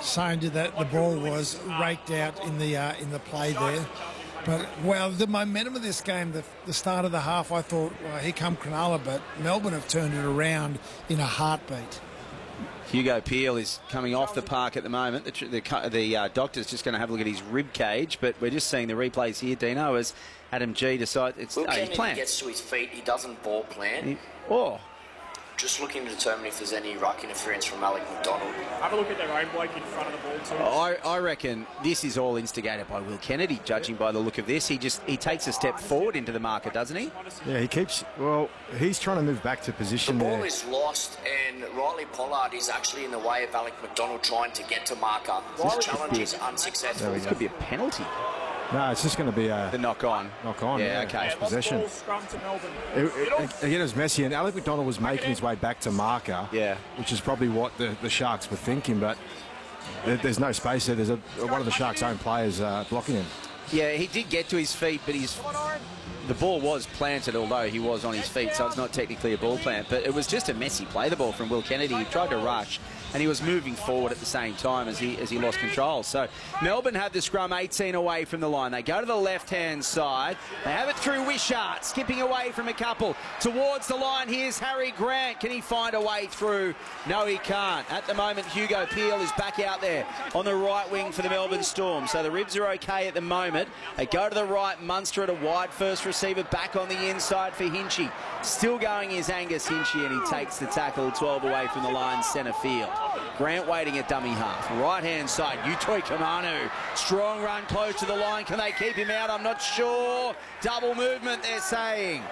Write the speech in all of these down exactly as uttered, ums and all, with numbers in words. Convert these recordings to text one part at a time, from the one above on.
saying to that the ball was raked out in the uh, in the play there. But, well, the momentum of this game, the, the start of the half, I thought, well, here come Cronulla, but Melbourne have turned it around in a heartbeat. Hugo Peel is coming off the park at the moment. The, the, the uh, doctor's just going to have a look at his rib cage, but we're just seeing the replays here, Dino, as Adam G decides it's Will uh, Kennedy plant. gets to his feet, he doesn't ball plant. He, oh. Just looking to determine if there's any ruck interference from Alec McDonald. Have a look at their own bloke in front of the ball too. I, I reckon this is all instigated by Will Kennedy, judging by the look of this. He just he takes a step forward into the marker, doesn't he? Yeah, he keeps, well, he's trying to move back to position there. The ball there. is lost, and Riley Pollard is actually in the way of Alec McDonald trying to get to marker. His challenge is unsuccessful. This could be a penalty. No, it's just going to be a... The knock-on. Knock-on, yeah, yeah, okay. Yeah, possession. Scrum to Melbourne. It, it, again, it was messy, and Alec McDonald was making his way back to marker, yeah, which is probably what the, the Sharks were thinking, but there, there's no space there. There's a, one of the Sharks' own players uh, blocking him. Yeah, he did get to his feet, but he's... The ball was planted, although he was on his feet, so it's not technically a ball plant. But it was just a messy play, the ball from Will Kennedy. He tried to rush, and he was moving forward at the same time as he as he lost control. So Melbourne have the scrum eighteen away from the line. They go to the left-hand side. They have it through Wishart, skipping away from a couple. Towards the line, here's Harry Grant. Can he find a way through? No, he can't. At the moment, Hugo Peel is back out there on the right wing for the Melbourne Storm. So the ribs are okay at the moment. They go to the right. Munster at a wide first receiver back on the inside for Hinchy. Still going is Angus Hinchy, and he takes the tackle twelve away from the line, centre field. Grant waiting at dummy half. Right-hand side, Utoi Kamanu. Strong run close to the line. Can they keep him out? I'm not sure. Double movement, they're saying.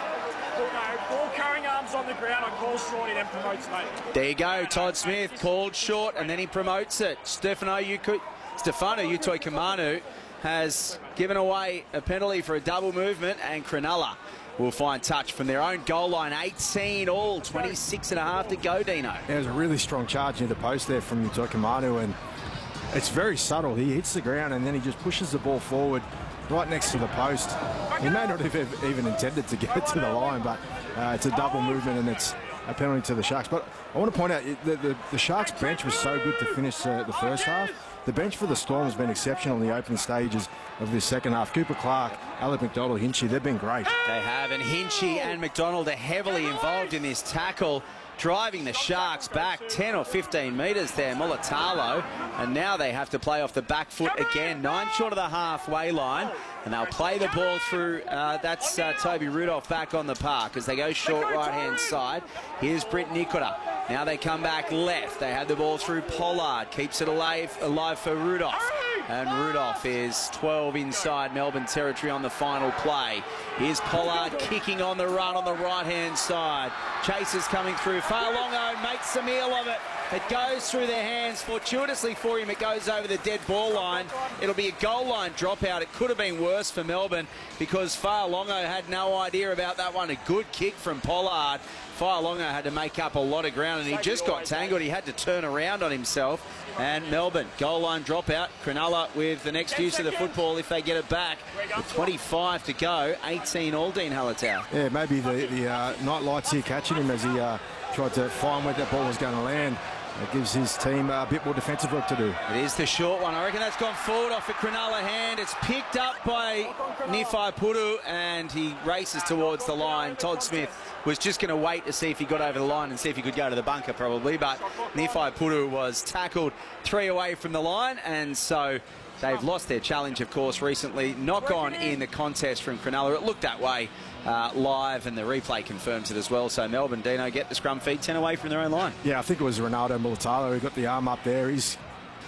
Ball carrying arms on the ground on call short, he then promotes late. There you go, Todd Smith called short, and then he promotes it. Stefano Uko, Stefano Utoi Kamanu has given away a penalty for a double movement, and Cronulla will find touch from their own goal line. eighteen all, twenty-six and a half to go, Dino. Yeah, there's a really strong charge near the post there from Utoi Kamanu, and it's very subtle. He hits the ground and then he just pushes the ball forward right next to the post. He may not have even intended to get it to the line, but uh, it's a double movement and it's a penalty to the Sharks. But I want to point out the, the, the Sharks bench was so good to finish uh, the first half. The bench for the Storm has been exceptional in the opening stages of this second half. Cooper Clark, Alec McDonald, Hinchy, they've been great. They have, and Hinchy and McDonald are heavily involved in this tackle, driving the Sharks back ten or fifteen metres there, Mulatalo, and now they have to play off the back foot again, nine short of the halfway line, and they'll play the ball through, uh, that's uh, Toby Rudolph back on the park as they go short right-hand side. Here's Britt Nicola. Now they come back left. They have the ball through Pollard, keeps it alive, alive for Rudolph. And Rudolph is twelve inside Melbourne territory on the final play. Here's Pollard kicking on the run on the right-hand side. Chasers coming through. Farlongo makes a meal of it. It goes through their hands. Fortuitously for him, it goes over the dead ball line. It'll be a goal line dropout. It could have been worse for Melbourne because Farlongo had no idea about that one. A good kick from Pollard. Farlongo had to make up a lot of ground, and he just got tangled. He had to turn around on himself. And Melbourne, goal line dropout. Cronulla with the next use of the football if they get it back. With twenty-five to go, eighteen all, Dean Hallertau. Yeah, maybe the, the uh, night lights here catching him as he uh, tried to find where that ball was going to land. It gives his team a bit more defensive work to do. It is the short one. I reckon that's gone forward off a Cronulla hand. It's picked up by Nifai Puru, and he races towards the line. Todd Smith was just going to wait to see if he got over the line and see if he could go to the bunker probably, but Nifai Puru was tackled three away from the line, and so they've lost their challenge, of course, recently. Knock on in the contest from Cronulla. It looked that way uh, live, and the replay confirms it as well. So Melbourne, Dino, get the scrum feed ten away from their own line. Yeah, I think it was Ronaldo Mulatalo who got the arm up there. He's,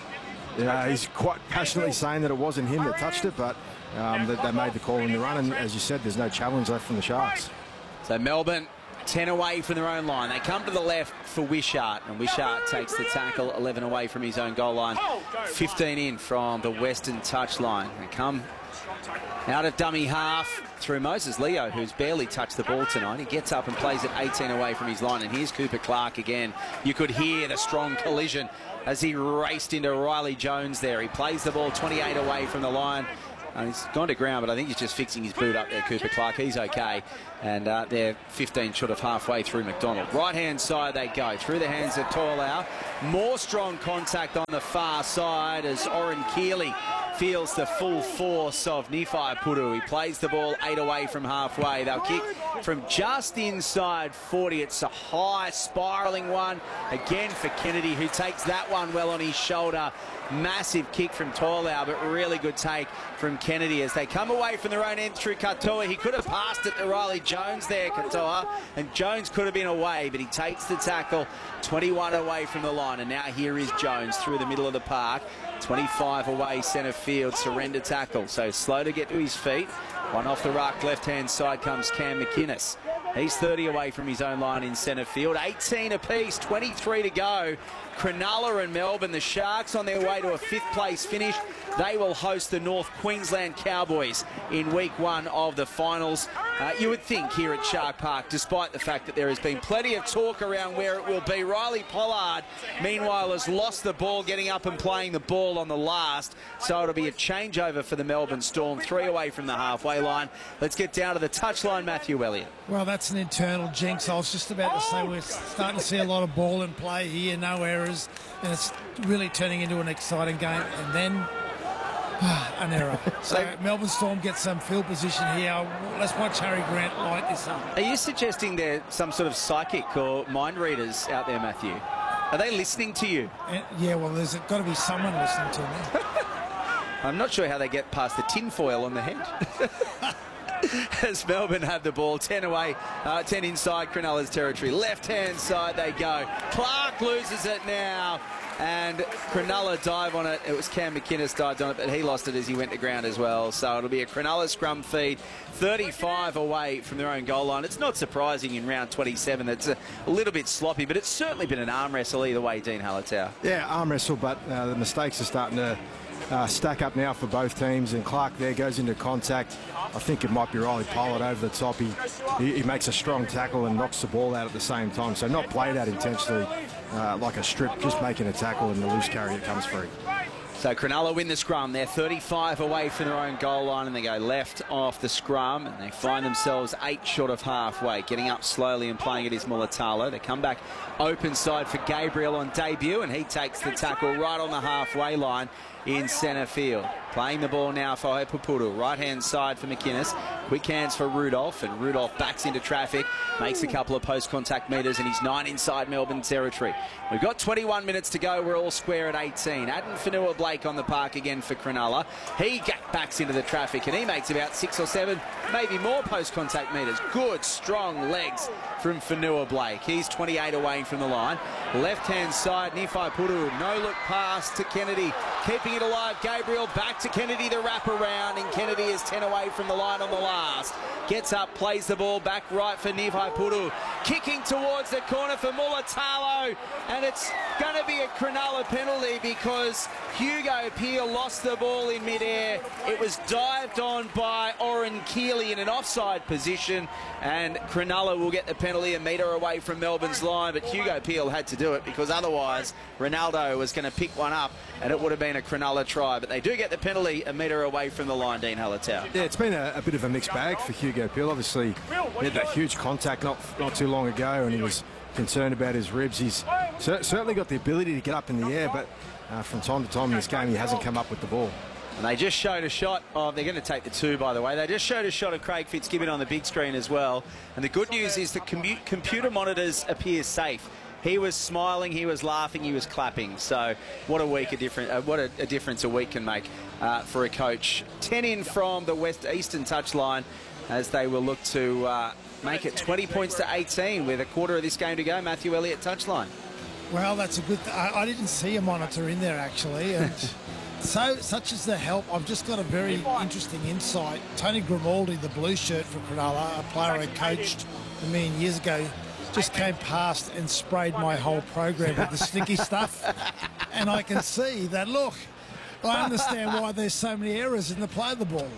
you know, he's quite passionately saying that it wasn't him that touched it, but um, that they made the call in the run, and as you said, there's no challenge left from the Sharks. So Melbourne, ten away from their own line. They come to the left for Wishart, and Wishart takes the tackle, eleven away from his own goal line, fifteen in from the western touchline. They come out of dummy half through Moses Leo, who's barely touched the ball tonight. He gets up and plays it eighteen away from his line, and here's Cooper Clark again. You could hear the strong collision as he raced into Riley Jones there. He plays the ball twenty-eight away from the line. And he's gone to ground, but I think he's just fixing his boot up there, Cooper Clark. He's okay. And uh, they're fifteen short of halfway through McDonald. Right-hand side they go, through the hands of Toilau. More strong contact on the far side as Oren Keeley feels the full force of Nifai Puru. He plays the ball eight away from halfway. They'll kick from just inside forty. It's a high, spiralling one. Again for Kennedy, who takes that one well on his shoulder. Massive kick from Toilau, but really good take from Kennedy as they come away from their own end through Katoa. He could have passed it to Riley Jones there, Katoa, and Jones could have been away, but he takes the tackle twenty-one away from the line. And now here is Jones through the middle of the park. twenty-five away centre field, surrender tackle. So slow to get to his feet. One off the ruck, left-hand side comes Cam McInnes. He's thirty away from his own line in centre field. eighteen apiece, twenty-three to go. Cronulla and Melbourne, the Sharks on their way to a fifth place finish. They will host the North Queensland Cowboys in week one of the finals. Uh, you would think here at Shark Park, despite the fact that there has been plenty of talk around where it will be. Riley Pollard, meanwhile, has lost the ball, getting up and playing the ball on the last. So it'll be a changeover for the Melbourne Storm, three away from the halfway line. Let's get down to the touchline, Matthew Elliott. Well, that's an internal jinx. I was just about to say we're starting to see a lot of ball in play here, no errors, and it's really turning into an exciting game. And then an error. So Melbourne Storm gets some field position here. Let's watch Harry Grant light this up. Are you suggesting they're some sort of psychic or mind readers out there, Matthew? Are they listening to you? And, yeah, well, there's got to be someone listening to me. I'm not sure how they get past the tinfoil on the head. As Melbourne have the ball, ten away, uh, ten inside Cronulla's territory. Left-hand side they go. Clark loses it now, and Cronulla dive on it. It was Cam McInnes dived on it, but he lost it as he went to ground as well. So it'll be a Cronulla scrum feed, thirty-five away from their own goal line. It's not surprising in round twenty-seven. It's a, a little bit sloppy, but it's certainly been an arm wrestle either way, Dean Hallertau. Yeah, arm wrestle, but uh, the mistakes are starting to Uh, stack up now for both teams, and Clark there goes into contact. I think it might be Riley Pollard over the top. He, he, he makes a strong tackle and knocks the ball out at the same time. So not played out intentionally uh, like a strip, just making a tackle, and the loose carry it comes free. So Cronulla win the scrum. They're thirty-five away from their own goal line, and they go left off the scrum, and they find themselves eight short of halfway. Getting up slowly and playing it is Mulatalo. They come back open side for Gabriel on debut, and he takes the tackle right on the halfway line in centre field. Playing the ball now for Hepupuru. Right-hand side for McInnes. Quick hands for Rudolph, and Rudolph backs into traffic, makes a couple of post-contact metres, and he's nine inside Melbourne territory. We've got twenty-one minutes to go. We're all square at eighteen. Adam Fanua-Blake on the park again for Cronulla. He backs into the traffic, and he makes about six or seven, maybe more post-contact metres. Good, strong legs from Fanua-Blake. He's twenty-eight away from the line. Left-hand side, Nifai Puru. No-look pass to Kennedy. Keeping it alive, Gabriel back to Kennedy, the wrap around, and Kennedy is ten away from the line on the last. Gets up, plays the ball back right for Nifai Puru. Kicking towards the corner for Mulatalo, and it's going to be a Cronulla penalty because Hugo Peel lost the ball in midair. It was dived on by Oren Keeley in an offside position, and Cronulla will get the penalty a metre away from Melbourne's line, but Hugo Peel had to do it because otherwise Ronaldo was going to pick one up and it would have been a Cronulla try. But they do get the penalty a metre away from the line, Dean Hallertau. Yeah, it's been a, a bit of a mixed bag for Hugo Peel. Obviously, he had that huge contact not, not too long ago, and he was concerned about his ribs. He's cer certainly got the ability to get up in the air, but uh, from time to time in this game, he hasn't come up with the ball. And they just showed a shot of, they're going to take the two, by the way. They just showed a shot of Craig Fitzgibbon on the big screen as well. And the good news is the computer monitors appear safe. He was smiling, he was laughing, he was clapping. So what a week a different, uh, what a, a difference a week can make uh, for a coach. ten in from the West Eastern touchline as they will look to uh, make it twenty points to eighteen with a quarter of this game to go. Matthew Elliott touchline. Well, that's a good. Th I, I didn't see a monitor in there actually, and so such is the help. I've just got a very interesting insight. Tony Grimaldi, the blue shirt for Cronulla, a player I coached a million years ago, just came past and sprayed my whole program with the sticky stuff, and I can see that. Look, I understand why there's so many errors in the play of the ball.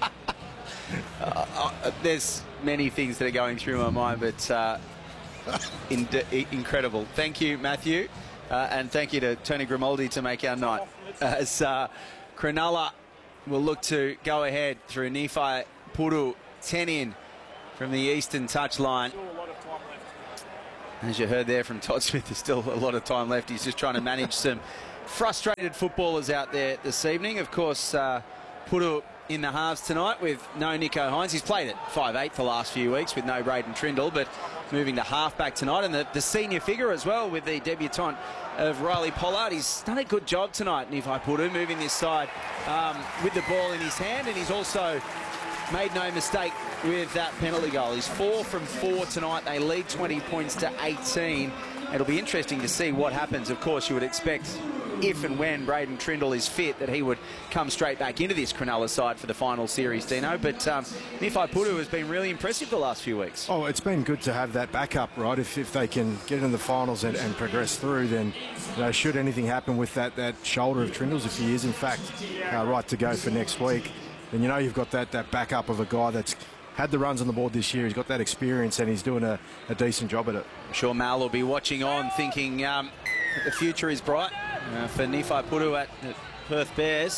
Uh, uh, there's many things that are going through my mind, but uh, in incredible. Thank you, Matthew, uh, and thank you to Tony Grimaldi to make our night. As uh, Cronulla will look to go ahead through Nephi Puru, ten in from the eastern touchline. As you heard there from Todd Smith, there's still a lot of time left. He's just trying to manage some frustrated footballers out there this evening. Of course, uh, Puru in the halves tonight with no Nicho Hynes. He's played at five eight the last few weeks with no Braden Trindle, but moving to halfback tonight. And the, the senior figure as well with the debutant of Riley Pollard. He's done a good job tonight, Nephi Puru, moving this side um, with the ball in his hand, and he's also made no mistake with that penalty goal. He's four from four tonight. They lead twenty points to eighteen. It'll be interesting to see what happens. Of course, you would expect if and when Braden Trindle is fit that he would come straight back into this Cronulla side for the final series, Dino. But um, Nephi Puru has been really impressive the last few weeks. Oh, it's been good to have that backup, right? If, if they can get into the finals and, and progress through, then you know, should anything happen with that, that shoulder of Trindle's, if he is in fact uh, right to go for next week, then you know you've got that, that backup of a guy that's had the runs on the board this year. He's got that experience and he's doing a, a decent job at it. I'm sure Mal will be watching on thinking um, the future is bright uh, for Nephi Puru at the Perth Bears.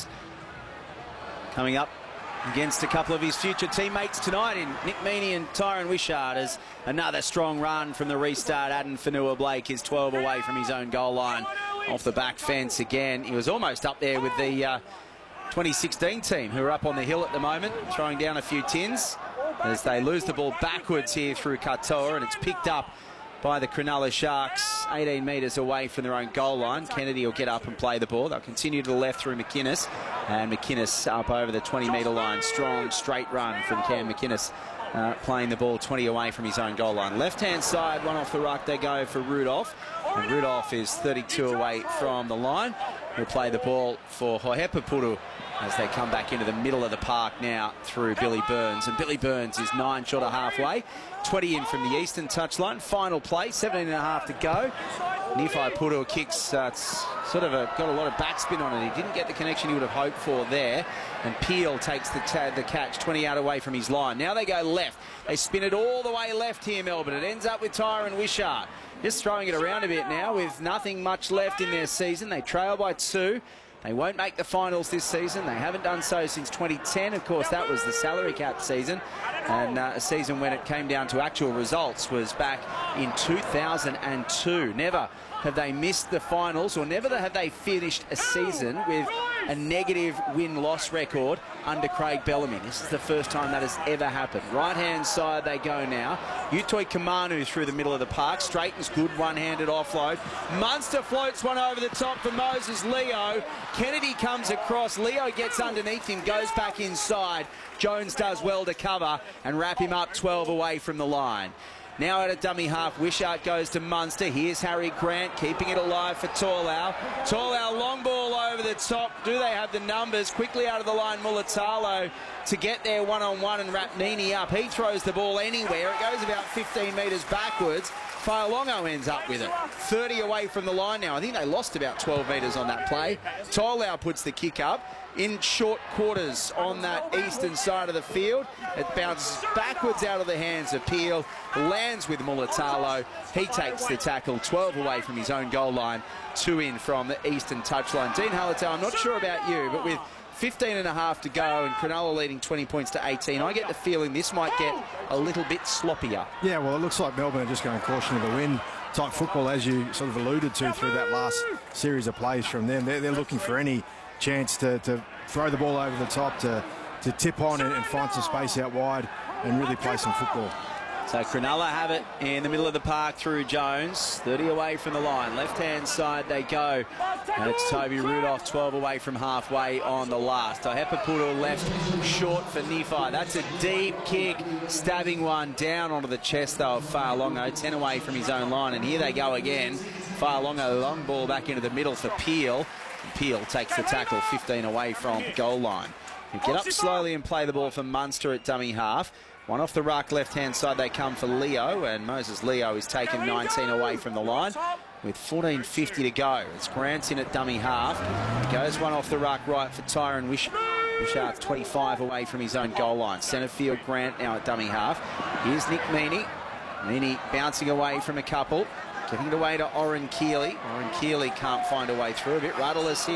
Coming up against a couple of his future teammates tonight in Nick Meaney and Tyron Wishart as another strong run from the restart. Aden Fanua-Blake is twelve away from his own goal line off the back fence again. He was almost up there with the uh, twenty sixteen team who are up on the hill at the moment, throwing down a few tins as they lose the ball backwards here through Katoa, and it's picked up by the Cronulla Sharks eighteen metres away from their own goal line. Kennedy will get up and play the ball. They'll continue to the left through McInnes, and McInnes up over the twenty metre line. Strong straight run from Cam McInnes, uh, playing the ball twenty away from his own goal line. Left hand side, one off the ruck, they go for Rudolph, and Rudolph is thirty-two away from the line. He'll play the ball for Hohepa Puru as they come back into the middle of the park now through Billy Burns. And Billy Burns is nine short of halfway, twenty in from the eastern touchline. Final play, seventeen and a half to go. Nephi Puru kicks, uh, it's sort of a, got a lot of backspin on it. He didn't get the connection he would have hoped for there. And Peel takes the, the catch twenty out away from his line. Now they go left. They spin it all the way left here, Melbourne. It ends up with Tyron Wishart. Just throwing it around a bit now with nothing much left in their season. They trail by two. They won't make the finals this season. They haven't done so since twenty ten. Of course, that was the salary cap season. And uh, a season when it came down to actual results was back in two thousand two. Never have they missed the finals, or never have they finished a season with a negative win-loss record under Craig Bellamy. This is the first time that has ever happened. Right-hand side they go now. Utoi Kamanu through the middle of the park. Straightens good one-handed offload. Munster floats one over the top for Moses Leo. Kennedy comes across. Leo gets underneath him, goes back inside. Jones does well to cover and wrap him up twelve away from the line. Now at a dummy half, Wishart goes to Munster. Here's Harry Grant keeping it alive for Torlau. Torlau, long ball over the top. Do they have the numbers? Quickly out of the line, Mulatalo to get there one-on-one and wrap Nini up. He throws the ball anywhere. It goes about fifteen metres backwards. Failongo ends up with it. thirty away from the line now. I think they lost about twelve metres on that play. Torlau puts the kick up in short quarters on that eastern side of the field. It bounces backwards out of the hands of Peel, lands with Mulatalo. He takes the tackle, twelve away from his own goal line, two in from the eastern touchline. Dean Hallertau, I'm not sure about you, but with fifteen and a half to go and Cronulla leading twenty points to eighteen, I get the feeling this might get a little bit sloppier. Yeah, well, it looks like Melbourne are just going caution to the wind type football, as you sort of alluded to through that last series of plays from them. They're, they're looking for any chance to, to throw the ball over the top, to, to tip on and, and find some space out wide and really play some football. So Cronulla have it in the middle of the park through Jones, thirty away from the line. Left-hand side they go. And it's Toby Rudolph, twelve away from halfway on the last. Hohepa Puru left short for Nephi. That's a deep kick, stabbing one down onto the chest though of Failongo, ten away from his own line. And here they go again. Failongo, long ball back into the middle for Peel. And Peel takes the tackle, fifteen away from the goal line. He'll get up slowly and play the ball for Munster at dummy half. One off the ruck, left-hand side, they come for Leo, and Moses Leo is taken nineteen away from the line with fourteen fifty to go. It's Grant in at dummy half. Goes one off the ruck, right for Tyron Wish Wishart's twenty-five away from his own goal line. Centre field, Grant now at dummy half. Here's Nick Meaney. Meaney bouncing away from a couple. Getting it away to Oren Keeley. Oren Keeley can't find a way through. A bit rudderless here.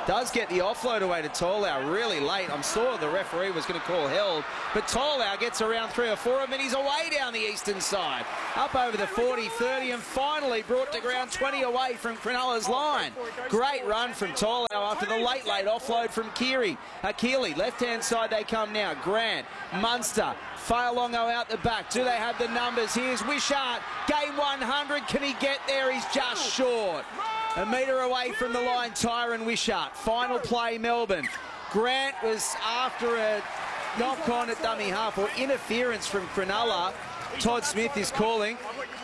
Does get the offload away to Tolau really late. I'm sure the referee was going to call held, but Tolau gets around three or four of them, and he's away down the eastern side. Up over the forty, thirty, and finally brought to ground twenty away from Cronulla's line. Great run from Tolau after the late, late offload from Keary. Uh, Keely, left-hand side they come now. Grant, Munster, Failongo out the back. Do they have the numbers? Here's Wishart. Game one hundred. Can he get there? He's just short. A metre away from the line, Tyron Wishart. Final play, Melbourne. Grant was after a knock-on at dummy half, or interference from Cronulla. Todd Smith is calling.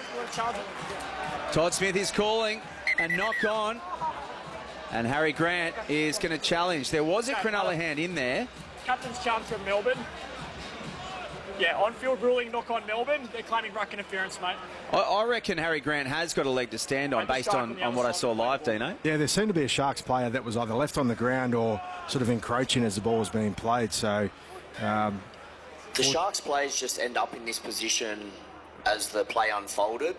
Todd Smith is calling a knock-on. And Harry Grant is going to challenge. There was a Cronulla hand in there. Captain's challenge from Melbourne. Yeah, on-field ruling, knock on Melbourne. They're claiming ruck interference, mate. I, I reckon Harry Grant has got a leg to stand on based on, on what I saw live, Dino. Yeah, there seemed to be a Sharks player that was either left on the ground or sort of encroaching as the ball was being played. So um, the Sharks players just end up in this position as the play unfolded.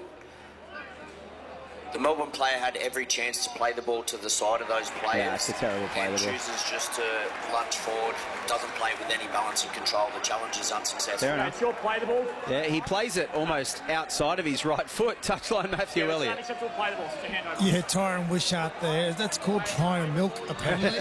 The Melbourne player had every chance to play the ball to the side of those players. Yeah, it's a terrible play. And chooses just to lunge forward, doesn't play with any balance and control. The challenge is unsuccessful. Fair enough. It's your play the ball. Yeah, he plays it almost outside of his right foot. Touchline Matthew yeah, Elliott. Unacceptable play the ball. It's a hand over. Yeah, Tyron Wishart there. That's called trying to milk, apparently.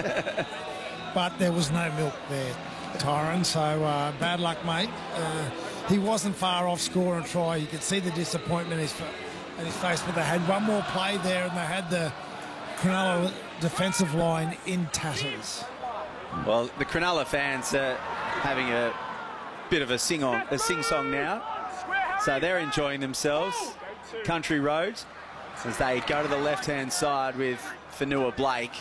But there was no milk there, Tyron. So uh, bad luck, mate. Uh, he wasn't far off score and try. You could see the disappointment in his, in his face, but they had one more play there, and they had the Cronulla defensive line in tatters. Well, the Cronulla fans are having a bit of a sing-on, a sing-song now. So they're enjoying themselves. Country Roads, as they go to the left-hand side with Fanua Blake.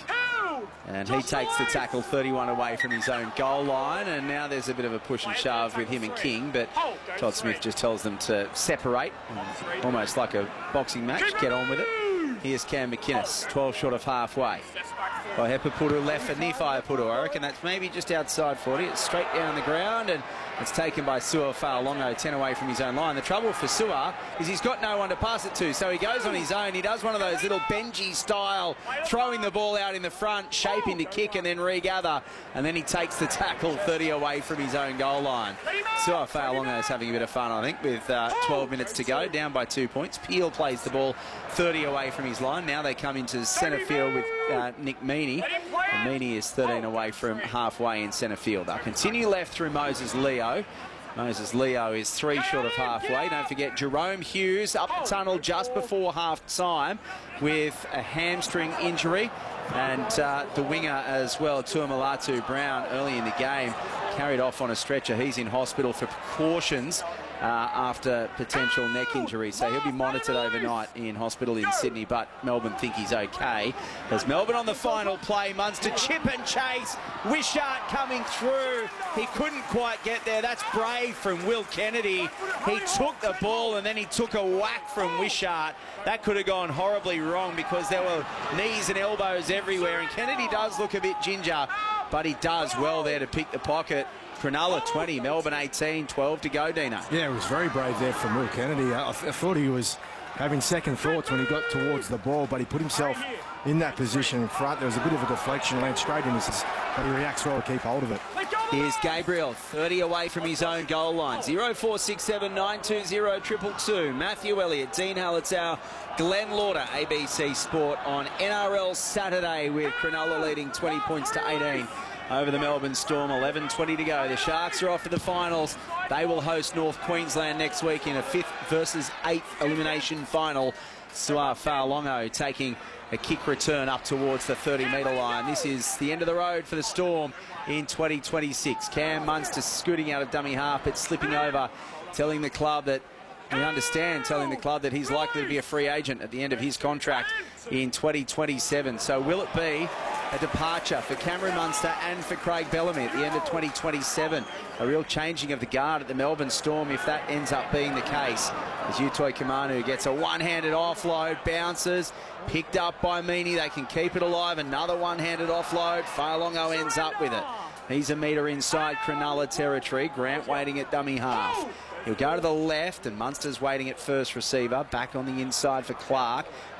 And he takes the tackle thirty-one away from his own goal line. And now there's a bit of a push and shove with him and King. But Todd Smith just tells them to separate. Almost like a boxing match. Get on with it. Here's Cam McInnes, twelve short of halfway. By Hepapuru left for Nifi Puru. I reckon that's maybe just outside forty. It's straight down the ground, and it's taken by Sua Failongo, ten away from his own line. The trouble for Sua is he's got no one to pass it to, so he goes on his own. He does one of those little Benji style, throwing the ball out in the front, shaping to kick and then regather, and then he takes the tackle thirty away from his own goal line. Sua Failongo is having a bit of fun, I think, with uh, twelve minutes to go, down by two points. Peel plays the ball thirty away from his line. Now they come into centre field with uh, Nick Meaney. And Meaney is thirteen away from halfway in centre field. They'll continue left through Moses Leo. Moses Leo is three short of halfway. Don't forget Jerome Hughes up the tunnel just before half time with a hamstring injury. And uh, the winger as well, Tuamalatu Brown, early in the game, carried off on a stretcher. He's in hospital for precautions uh, after potential neck injury. So he'll be monitored overnight in hospital in Sydney, but Melbourne think he's okay. As Melbourne on the final play, Munster chip and chase. Wishart coming through. He couldn't quite get there. That's brave from Will Kennedy. He took the ball and then he took a whack from Wishart. That could have gone horribly wrong because there were knees and elbows everywhere, and Kennedy does look a bit ginger, but he does well there to pick the pocket. Cronulla twenty, Melbourne eighteen, twelve to go, Dino. Yeah, it was very brave there from Will Kennedy. I, I thought he was having second thoughts when he got towards the ball, but he put himself in that position in front. There was a bit of a deflection, landed straight in his, but he reacts well to keep hold of it. Here's Gabriel, thirty away from his own goal line. zero four six seven nine two zero two two two. Matthew Elliott, Dean Hallitzau, Glenn Lauder, A B C Sport on N R L Saturday with Cronulla leading twenty points to eighteen over the Melbourne Storm. eleven twenty to go. The Sharks are off to the finals. They will host North Queensland next week in a fifth versus eighth elimination final. Sua Failongo taking a kick return up towards the thirty metre line. This is the end of the road for the Storm in twenty twenty-six. Cam Munster scooting out of dummy half, but slipping over, telling the club that we understand, telling the club that he's likely to be a free agent at the end of his contract in twenty twenty-seven. So will it be a departure for Cameron Munster and for Craig Bellamy at the end of twenty twenty-seven? A real changing of the guard at the Melbourne Storm if that ends up being the case. As Utoi Kamanu gets a one-handed offload, bounces, picked up by Meaney. They can keep it alive. Another one-handed offload. Failongo ends up with it. He's a metre inside Cronulla territory. Grant waiting at dummy half. He'll go to the left, and Munster's waiting at first receiver. Back on the inside for Clark.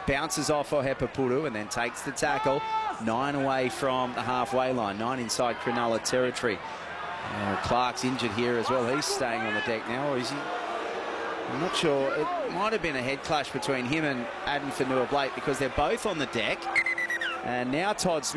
bounces off Ohepapuru and then takes the tackle. Nine away from the halfway line, nine inside Cronulla territory. Uh, Clark's injured here as well. He's staying on the deck now, or is he? I'm not sure. It might have been a head clash between him and Addin Fonua-Blake because they're both on the deck. And now Todd Smith